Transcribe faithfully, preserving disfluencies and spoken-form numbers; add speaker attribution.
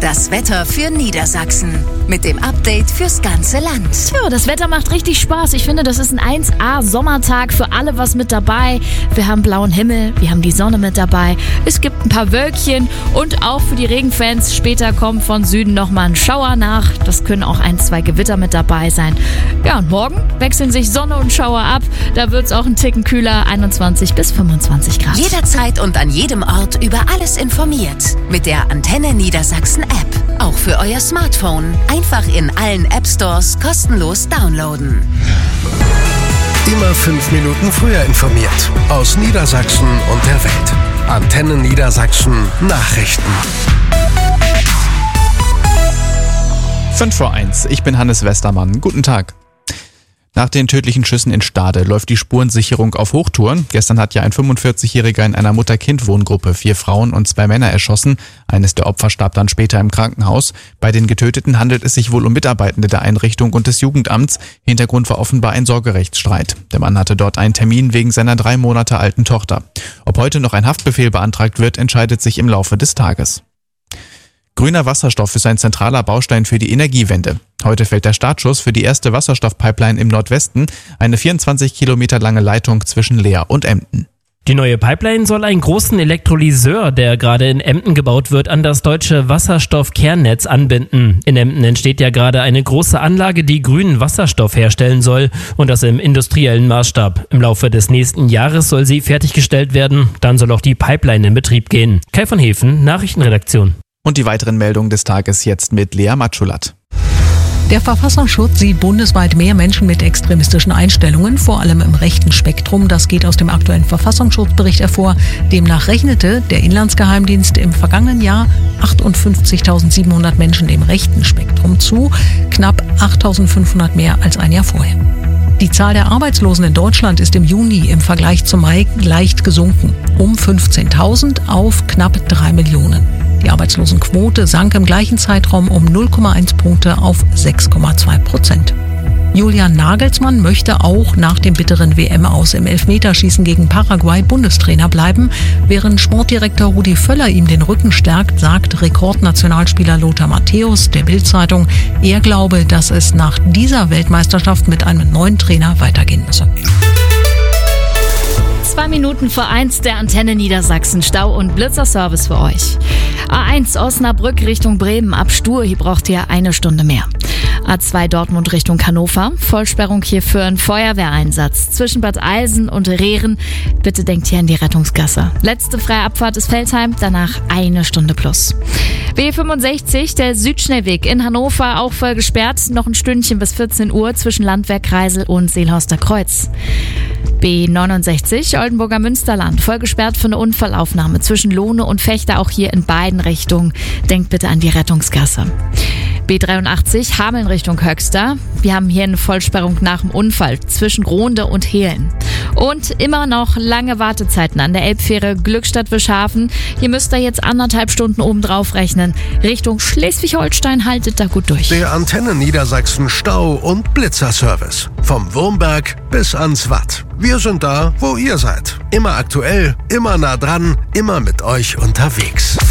Speaker 1: Das Wetter für Niedersachsen mit dem Update fürs ganze Land.
Speaker 2: Ja, das Wetter macht richtig Spaß. Ich finde, das ist ein eins A Sommertag, für alle was mit dabei. Wir haben blauen Himmel, wir haben die Sonne mit dabei. Es gibt ein paar Wölkchen und auch für die Regenfans später kommt von Süden nochmal ein Schauer nach. Das können auch ein, zwei Gewitter mit dabei sein. Ja, und morgen wechseln sich Sonne und Schauer ab. Da wird es auch ein Ticken kühler, einundzwanzig bis fünfundzwanzig Grad.
Speaker 1: Jederzeit und an jedem Ort über alles informiert. Mit der Antenne Niedersachsen App. Auch für euer Smartphone. Einfach in allen App Stores kostenlos downloaden.
Speaker 3: Immer fünf Minuten früher informiert. Aus Niedersachsen und der Welt. Antenne Niedersachsen Nachrichten.
Speaker 4: fünf vor eins. Ich bin Hannes Westermann. Guten Tag. Nach den tödlichen Schüssen in Stade läuft die Spurensicherung auf Hochtouren. Gestern hat ja ein fünfundvierzigjähriger in einer Mutter-Kind-Wohngruppe vier Frauen und zwei Männer erschossen. Eines der Opfer starb dann später im Krankenhaus. Bei den Getöteten handelt es sich wohl um Mitarbeitende der Einrichtung und des Jugendamts. Hintergrund war offenbar ein Sorgerechtsstreit. Der Mann hatte dort einen Termin wegen seiner drei Monate alten Tochter. Ob heute noch ein Haftbefehl beantragt wird, entscheidet sich im Laufe des Tages. Grüner Wasserstoff ist ein zentraler Baustein für die Energiewende. Heute fällt der Startschuss für die erste Wasserstoffpipeline im Nordwesten, eine vierundzwanzig Kilometer lange Leitung zwischen Leer und Emden.
Speaker 5: Die neue Pipeline soll einen großen Elektrolyseur, der gerade in Emden gebaut wird, an das deutsche Wasserstoffkernnetz anbinden. In Emden entsteht ja gerade eine große Anlage, die grünen Wasserstoff herstellen soll, und das im industriellen Maßstab. Im Laufe des nächsten Jahres soll sie fertiggestellt werden, dann soll auch die Pipeline in Betrieb gehen. Kai von Hefen, Nachrichtenredaktion.
Speaker 4: Und die weiteren Meldungen des Tages jetzt mit Lea Matschulat.
Speaker 6: Der Verfassungsschutz sieht bundesweit mehr Menschen mit extremistischen Einstellungen, vor allem im rechten Spektrum. Das geht aus dem aktuellen Verfassungsschutzbericht hervor. Demnach rechnete der Inlandsgeheimdienst im vergangenen Jahr achtundfünfzigtausendsiebenhundert Menschen dem rechten Spektrum zu, knapp achttausendfünfhundert mehr als ein Jahr vorher. Die Zahl der Arbeitslosen in Deutschland ist im Juni im Vergleich zum Mai leicht gesunken, um fünfzehntausend auf knapp drei Millionen. Die Arbeitslosenquote sank im gleichen Zeitraum um null Komma eins Punkte auf sechs Komma zwei Prozent. Julian Nagelsmann möchte auch nach dem bitteren W M-Aus im Elfmeterschießen gegen Paraguay Bundestrainer bleiben. Während Sportdirektor Rudi Völler ihm den Rücken stärkt, sagt Rekordnationalspieler Lothar Matthäus der Bild-Zeitung, er glaube, dass es nach dieser Weltmeisterschaft mit einem neuen Trainer weitergehen müsse.
Speaker 2: Zwei Minuten vor eins der Antenne Niedersachsen. Stau- und Blitzerservice für euch. A eins Osnabrück Richtung Bremen ab Stur. Hier braucht ihr eine Stunde mehr. A zwei Dortmund Richtung Hannover. Vollsperrung hier für einen Feuerwehreinsatz. Zwischen Bad Eilsen und Rehren. Bitte denkt hier an die Rettungsgasse. Letzte freie Abfahrt ist Veltheim. Danach eine Stunde plus. B fünfundsechzig, der Südschnellweg in Hannover, auch voll gesperrt. Noch ein Stündchen bis vierzehn Uhr zwischen Landwehr Kreisel und Seelhorster Kreuz. B neunundsechzig, Oldenburger Münsterland, voll gesperrt für eine Unfallaufnahme zwischen Lohne und Fechter, auch hier in beiden Richtungen. Denkt bitte an die Rettungsgasse. B dreiundachtzig, Hameln Richtung Höxter. Wir haben hier eine Vollsperrung nach dem Unfall zwischen Gronde und Hehlen. Und immer noch lange Wartezeiten an der Elbfähre Glückstadt-Wischhafen. Hier müsst ihr jetzt anderthalb Stunden obendrauf rechnen. Richtung Schleswig-Holstein haltet da gut durch.
Speaker 3: Der Antenne Niedersachsen Stau- und Blitzerservice. Vom Wurmberg bis ans Watt. Wir sind da, wo ihr seid. Immer aktuell, immer nah dran, immer mit euch unterwegs.